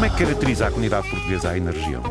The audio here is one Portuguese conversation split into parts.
Como é que caracteriza a comunidade portuguesa aí na região?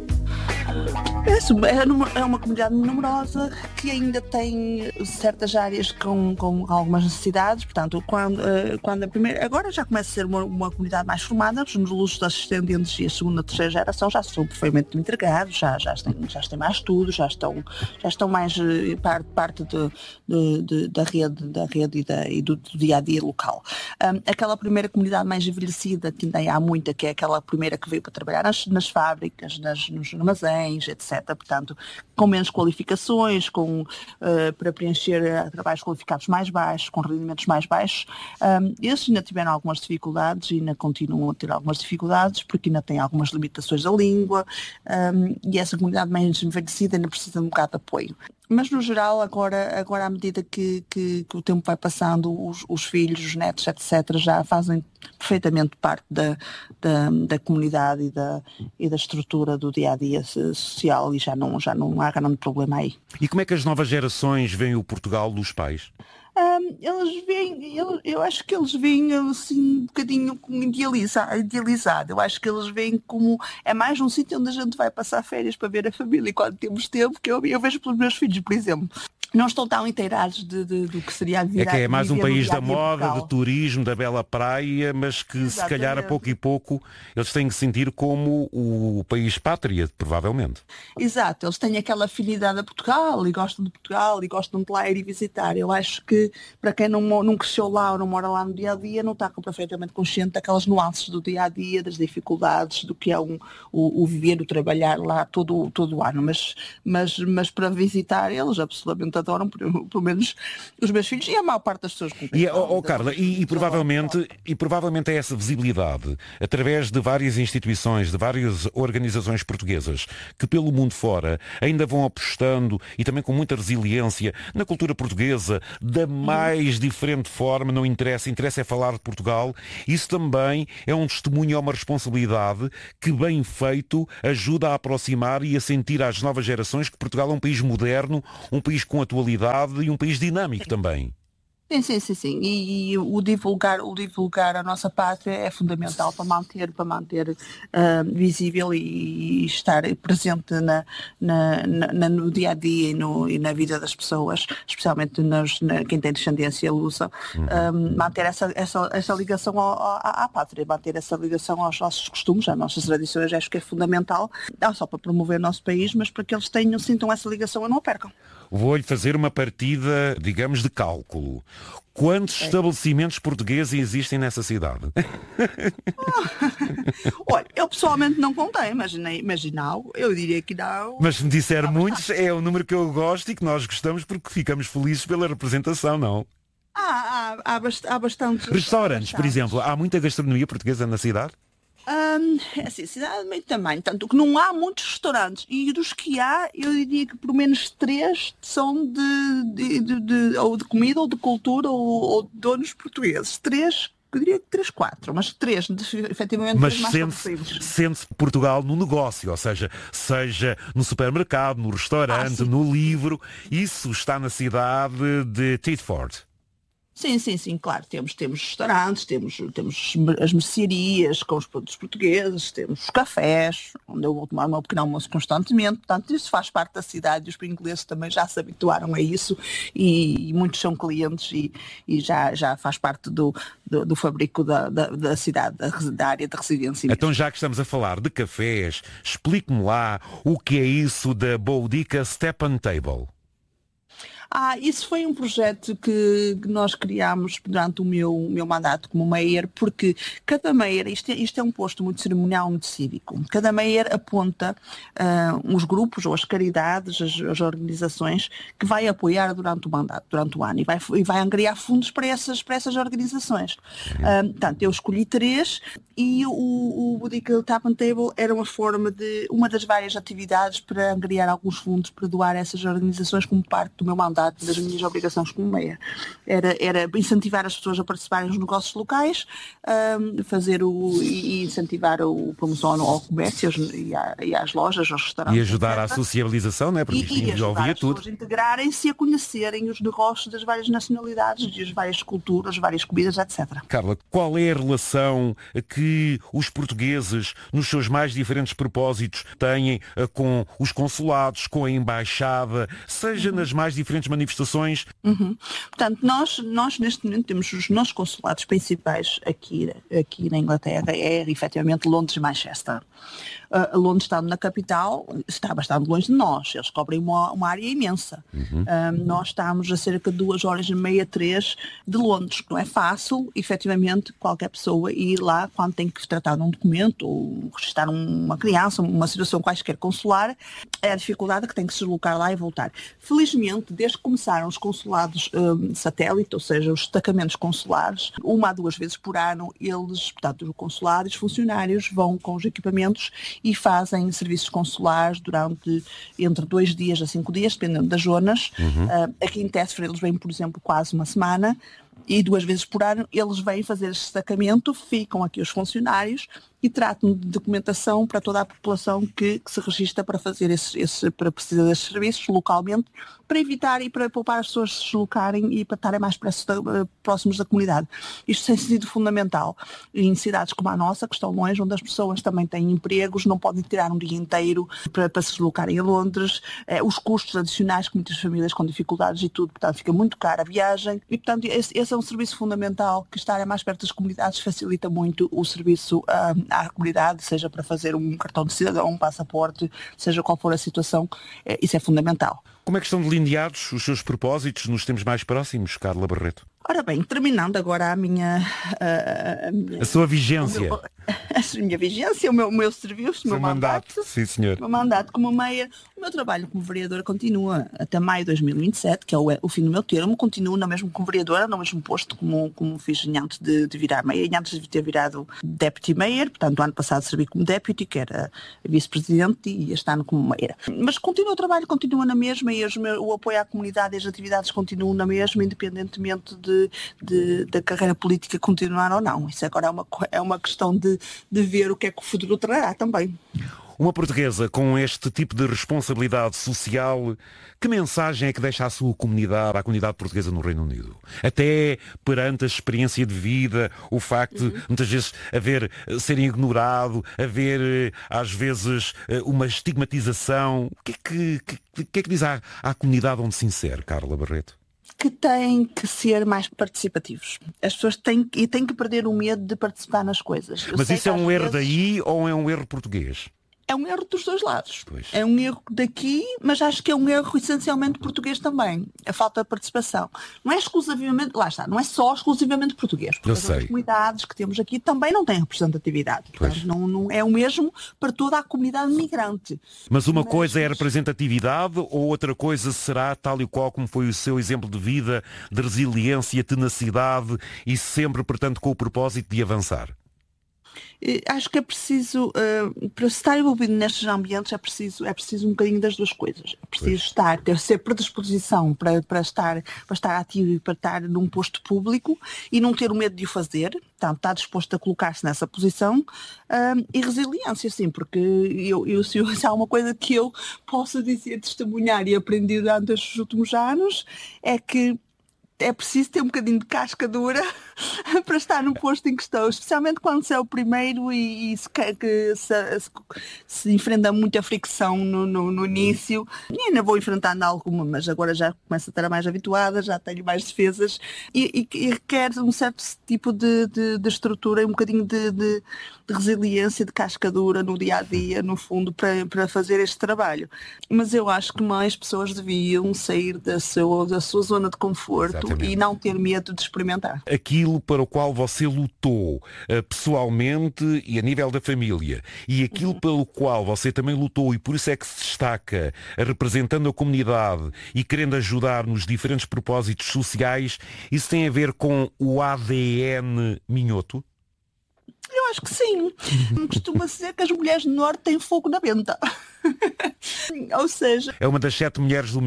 É uma comunidade numerosa que ainda tem certas áreas com algumas necessidades, portanto, quando a primeira, agora já começa a ser uma comunidade mais formada, os luxos ascendentes e a segunda, terceira geração já estão perfeitamente integrados, já têm mais estudos, já estão mais parte da rede e do dia-a-dia local. Aquela primeira comunidade mais envelhecida, que ainda há muita, que é aquela primeira que veio para trabalhar nas fábricas, nos armazéns, etc. Portanto, com menos qualificações, para preencher trabalhos qualificados mais baixos, com rendimentos mais baixos, esses ainda tiveram algumas dificuldades e ainda continuam a ter algumas dificuldades, porque ainda têm algumas limitações da língua, e essa comunidade mais envelhecida ainda precisa de um bocado de apoio. Mas no geral, agora à medida que o tempo vai passando, os filhos, os netos, etc., já fazem perfeitamente parte da comunidade e da estrutura do dia-a-dia social, e já não há grande problema aí. E como é que as novas gerações veem o Portugal dos pais? Eu acho que eles veem assim um bocadinho idealizado. Eu acho que eles veem como é mais um sítio onde a gente vai passar férias para ver a família, e quando temos tempo, que eu vejo pelos meus filhos, por exemplo. Não estão tão inteirados do que seria a vida. É que é mais um país da moda, Portugal. de turismo, da bela praia, mas que Exatamente. se calhar a pouco e pouco eles têm que sentir como o país pátria, provavelmente. Exato, eles têm aquela afinidade a Portugal e gostam de Portugal e gostam de lá ir e visitar. Eu acho que para quem não cresceu lá ou não mora lá no dia-a-dia, não está perfeitamente consciente daquelas nuances do dia-a-dia, das dificuldades, do que é o viver, o trabalhar lá todo o ano. Mas para visitar, eles absolutamente adoram, pelo menos os meus filhos e a maior parte das pessoas com quem Carla, provavelmente é essa visibilidade, através de várias instituições, de várias organizações portuguesas, que pelo mundo fora ainda vão apostando, e também com muita resiliência, na cultura portuguesa, da mais diferente forma, não interessa é falar de Portugal. Isso também é um testemunho, é uma responsabilidade que, bem feito, ajuda a aproximar e a sentir às novas gerações que Portugal é um país moderno, um país com atualidade e um país dinâmico também. Sim. E o divulgar a nossa pátria é fundamental para manter visível e estar presente no dia a dia e na vida das pessoas, especialmente quem tem descendência lusa, manter essa ligação à pátria, manter essa ligação aos nossos costumes, às nossas tradições. Acho que é fundamental, não só para promover o nosso país, mas para que eles sintam essa ligação e não a percam. Vou-lhe fazer uma partida, digamos, de cálculo. Quantos estabelecimentos portugueses existem nessa cidade? Olha, eu pessoalmente não contei, mas eu diria que não. Mas se me disser muitos, é o número que eu gosto e que nós gostamos, porque ficamos felizes pela representação, não? Há bastantes. Restaurantes, por exemplo. Há muita gastronomia portuguesa na cidade? É assim, cidade de meio tamanho, tanto que não há muitos restaurantes, e dos que há, eu diria que pelo menos 3 são ou de comida, ou de cultura, ou de donos portugueses. 3, eu diria que 3, 4, mas 3, efetivamente, mas 3 mais conhecidos. Sente-se Portugal no negócio, ou seja no supermercado, no restaurante, no livro. Isso está na cidade de Thetford. Sim, claro, temos restaurantes, temos as mercearias com os produtos portugueses, temos os cafés, onde eu vou tomar o meu pequeno almoço constantemente, portanto isso faz parte da cidade, e os ingleses também já se habituaram a isso, e muitos são clientes e já faz parte do fabrico da cidade, da área de residência. Então, já que estamos a falar de cafés, explique-me lá o que é isso da Boudica Step and Table. Isso foi um projeto que nós criámos durante o meu mandato como mayor, porque cada mayor, isto é um posto muito cerimonial, muito cívico, cada mayor aponta os grupos ou as caridades, as organizações que vai apoiar durante o mandato, durante o ano, e vai angariar fundos para essas organizações. Portanto, eu escolhi 3 e o Boudica Tap and Table era uma das várias atividades para angariar alguns fundos para doar a essas organizações como parte do meu mandato. mandato, das minhas obrigações como meia. Era incentivar as pessoas a participarem nos negócios locais, e incentivar a promoção ao comércio e às lojas, aos restaurantes. E ajudar etc. à sociabilização, não é? Porque isto envolvia tudo. As pessoas integrarem-se e a conhecerem os negócios das várias nacionalidades, das várias culturas, várias comidas, etc. Carla, qual é a relação que os portugueses, nos seus mais diferentes propósitos, têm com os consulados, com a embaixada, seja nas mais diferentes manifestações? Portanto, nós neste momento temos os nossos consulados principais aqui na Inglaterra, efetivamente Londres e Manchester. Londres, estando na capital, está bastante longe de nós. Eles cobrem uma área imensa. Nós estamos a cerca de 2h30, 3 de Londres, que não é fácil, efetivamente, qualquer pessoa ir lá quando tem que tratar de um documento ou registrar uma criança, uma situação quaisquer consular, é a dificuldade que tem que se deslocar lá e voltar. Felizmente, desde que começaram os consulados satélite, ou seja, os destacamentos consulares, 1 a 2 vezes por ano, portanto, os consulados, os funcionários vão com os equipamentos e fazem serviços consulares durante entre 2 dias a 5 dias, dependendo das zonas. Aqui em Tesford eles vêm, por exemplo, quase uma semana, e 2 vezes por ano eles vêm fazer esse destacamento, ficam aqui os funcionários e tratam de documentação para toda a população que se registra para fazer para precisar desses serviços localmente, para evitar e para poupar as pessoas se deslocarem e para estarem mais próximos da comunidade. Isto tem sido fundamental em cidades como a nossa, que estão longe, onde as pessoas também têm empregos, não podem tirar um dia inteiro para se deslocarem a Londres, os custos adicionais que muitas famílias com dificuldades e tudo, portanto fica muito cara a viagem e portanto esse é um serviço fundamental, que estar mais perto das comunidades facilita muito o serviço à comunidade, seja para fazer um cartão de cidadão, um passaporte, seja qual for a situação, isso é fundamental. Como é que estão delineados os seus propósitos nos tempos mais próximos, Carla Barreto? Ora bem, terminando agora a sua vigência. A minha vigência, o meu serviço, o meu mandato. Sim, senhor. O meu mandato como meia. O meu trabalho como vereadora continua até maio de 2027, que é o fim do meu termo. Continuo na mesma como vereadora, no mesmo posto como fiz antes de virar meia, antes de ter virado deputy mayor. Portanto, o ano passado servi como deputy, que era vice-presidente, e este ano como meia. Mas o trabalho continua na mesma e o apoio à comunidade e as atividades continuam na mesma, independentemente da carreira política continuar ou não. Isso agora é uma questão de ver o que é que o futuro trará também. Uma portuguesa com este tipo de responsabilidade social, que mensagem é que deixa à sua comunidade, à comunidade portuguesa no Reino Unido? Até perante a experiência de vida, o facto de muitas vezes serem ignorado, haver às vezes uma estigmatização. O que é que diz à comunidade onde se insere, Carla Barreto? Que têm que ser mais participativos. As pessoas têm que perder o medo de participar nas coisas. Mas isso é um erro daí ou é um erro português? É um erro dos dois lados. Pois. É um erro daqui, mas acho que é um erro essencialmente português também. A falta de participação. Não é exclusivamente, lá está, não é só exclusivamente português. Porque as comunidades que temos aqui também não têm representatividade. Portanto, não é o mesmo para toda a comunidade migrante. Mas uma coisa é a representatividade ou outra coisa será, tal e qual como foi o seu exemplo de vida, de resiliência, tenacidade e sempre, portanto, com o propósito de avançar? Acho que é preciso, para estar envolvido nestes ambientes, é preciso um bocadinho das duas coisas. É preciso ser predisposição para estar ativo e para estar num posto público e não ter o medo de o fazer, portanto, estar disposto a colocar-se nessa posição, e resiliência, sim, porque se há uma coisa que eu posso dizer, testemunhar e aprendi durante estes últimos anos, é que é preciso ter um bocadinho de casca dura para estar no posto em que estou, especialmente quando se é o primeiro e se enfrenta muita fricção no início. E ainda vou enfrentando alguma, mas agora já começo a estar mais habituada, já tenho mais defesas e requer um certo tipo de estrutura e um bocadinho de resiliência, de casca dura no dia-a-dia, no fundo, para fazer este trabalho. Mas eu acho que mais pessoas deviam sair da sua zona de conforto. Exatamente. E não ter medo de experimentar. Aquilo para o qual você lutou pessoalmente e a nível da família, e aquilo pelo qual você também lutou e por isso é que se destaca representando a comunidade e querendo ajudar nos diferentes propósitos sociais, isso tem a ver com o ADN minhoto? Eu acho que sim. Costuma-se dizer que as mulheres do Norte têm fogo na venta. Ou seja... É uma das 7 mulheres do Minho?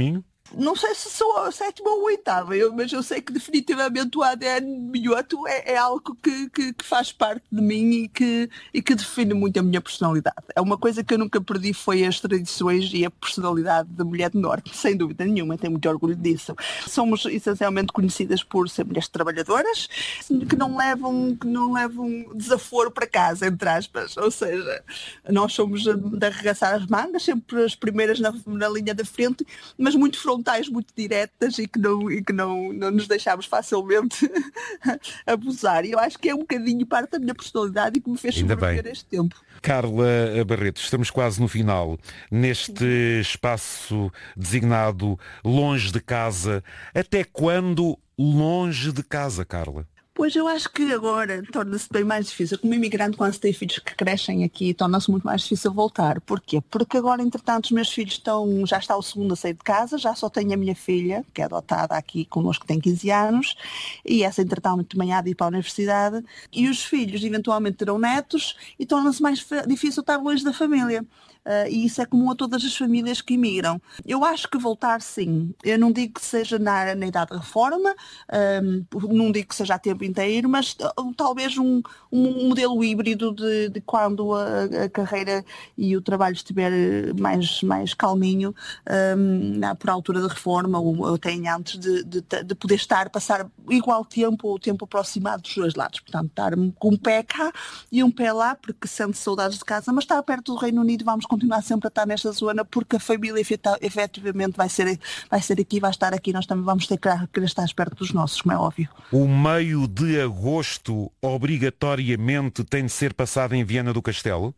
Não sei se sou a sétima ou a oitava, mas eu sei que definitivamente o ADN minhoto é algo que faz parte de mim e que define muito a minha personalidade. É uma coisa que eu nunca perdi, foi as tradições e a personalidade da mulher do Norte, sem dúvida nenhuma, tenho muito orgulho disso. Somos essencialmente conhecidas por ser mulheres trabalhadoras, que não levam desaforo para casa, entre aspas, ou seja, nós somos de arregaçar as mangas, sempre as primeiras na linha da frente, mas muito frontais, muito diretas e que não nos deixámos facilmente abusar. E eu acho que é um bocadinho parte da minha personalidade e que me fez sobreviver este tempo. Carla Barreto, estamos quase no final. Neste espaço designado longe de casa, até quando longe de casa, Carla? Pois eu acho que agora torna-se bem mais difícil. Como imigrante, quando se tem filhos que crescem aqui, torna-se muito mais difícil voltar. Porquê? Porque agora, entretanto, os meus filhos já está o segundo a sair de casa, já só tenho a minha filha, que é adotada aqui connosco, que tem 15 anos, e essa, entretanto, também há de ir para a universidade, e os filhos eventualmente terão netos, e torna-se mais difícil estar longe da família. E isso é comum a todas as famílias que imigram. Eu acho que voltar, sim. Eu não digo que seja na idade de reforma, não digo que seja a tempo inteiro, mas talvez um modelo híbrido de quando a carreira e o trabalho estiver mais calminho, por altura da reforma ou até antes de poder passar igual tempo ou tempo aproximado dos dois lados. Portanto, estar com um pé cá e um pé lá, porque sente saudades de casa, mas estar perto do Reino Unido, vamos continuar sempre a estar nesta zona, porque a família efetivamente vai ser aqui, vai estar aqui, nós também vamos ter que querer estar perto dos nossos, como é óbvio. O meio de agosto obrigatoriamente tem de ser passado em Viana do Castelo?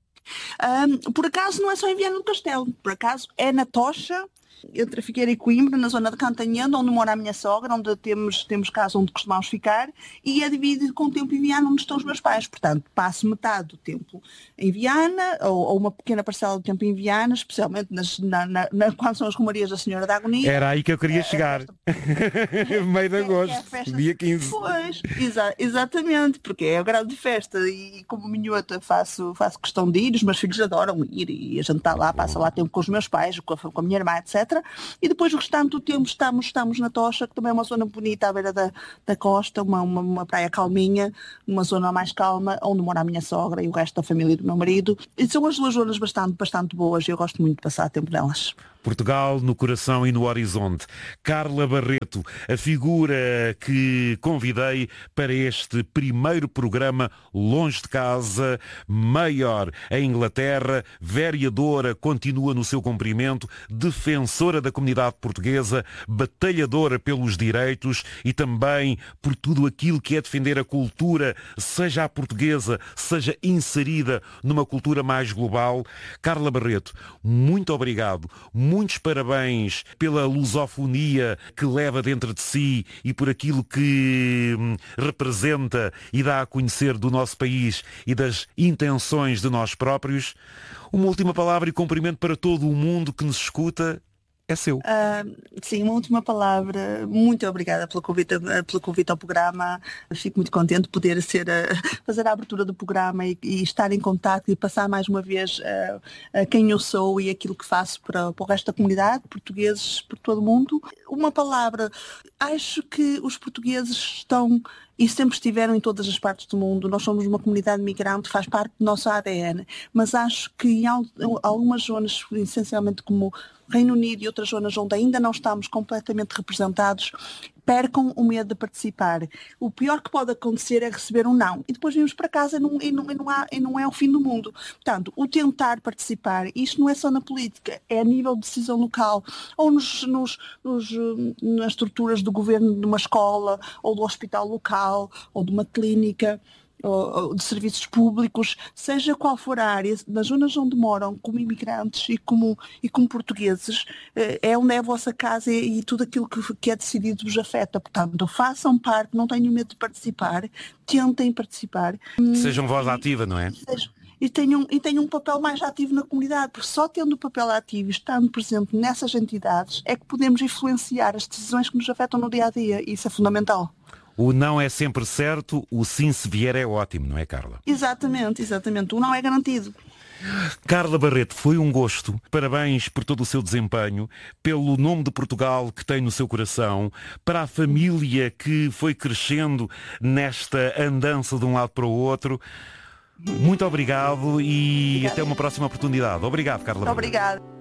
Por acaso não é só em Viana do Castelo, por acaso é na Tocha, entre a Figueira e Coimbra, na zona de Cantanhede, onde mora a minha sogra, onde temos casa onde costumamos ficar, e é dividido com o tempo em Viana, onde estão os meus pais. Portanto, passo metade do tempo em Viana, ou uma pequena parcela do tempo em Viana, especialmente quando são as romarias da Senhora da Agonia. Era aí que eu queria chegar. Meio de agosto, dia 15. Pois, exatamente, porque é a grande festa, e como minhota faço questão de ir, os meus filhos adoram ir, e a gente está lá, passa lá tempo com os meus pais, com a minha irmã, etc. E depois o restante do tempo estamos na Tocha, que também é uma zona bonita à beira da costa, uma praia calminha, uma zona mais calma, onde mora a minha sogra e o resto da família do meu marido. E são as duas zonas bastante boas e eu gosto muito de passar tempo nelas. Portugal no coração e no horizonte. Carla Barreto, a figura que convidei para este primeiro programa longe de casa, maior em Inglaterra, vereadora, continua no seu cumprimento, defensora da comunidade portuguesa, batalhadora pelos direitos e também por tudo aquilo que é defender a cultura, seja a portuguesa, seja inserida numa cultura mais global. Carla Barreto, muito obrigado. Muitos parabéns pela lusofonia que leva dentro de si e por aquilo que representa e dá a conhecer do nosso país e das intenções de nós próprios. Uma última palavra e cumprimento para todo o mundo que nos escuta. É seu. Sim, uma última palavra. Muito obrigada pelo convite ao programa. Fico muito contente de poder fazer a abertura do programa e estar em contato e passar mais uma vez quem eu sou e aquilo que faço para o resto da comunidade, portugueses por todo o mundo. Uma palavra. Acho que os portugueses estão e sempre estiveram em todas as partes do mundo. Nós somos uma comunidade migrante, faz parte do nosso ADN, mas acho que em algumas zonas, essencialmente como Reino Unido e outras zonas onde ainda não estamos completamente representados, percam o medo de participar. O pior que pode acontecer é receber um não. E depois vimos para casa e não é o fim do mundo. Portanto, o tentar participar, isto não é só na política, é a nível de decisão local, ou nas estruturas do governo de uma escola, ou do hospital local, ou de uma clínica, ou de serviços públicos, seja qual for a área, nas zonas onde moram como imigrantes e como portugueses, é onde é a vossa casa e tudo aquilo que é decidido vos afeta. Portanto, façam parte, não tenham medo de participar, tentem participar. Sejam voz ativa, não é? E tenham um papel mais ativo na comunidade, porque só tendo o papel ativo e estando presente nessas entidades é que podemos influenciar as decisões que nos afetam no dia-a-dia, e isso é fundamental. O não é sempre certo, o sim, se vier, é ótimo, não é, Carla? Exatamente. O não é garantido. Carla Barreto, foi um gosto. Parabéns por todo o seu desempenho, pelo nome de Portugal que tem no seu coração, para a família que foi crescendo nesta andança de um lado para o outro. Muito obrigado e até uma próxima oportunidade. Obrigado, Carla Barreto. Obrigada.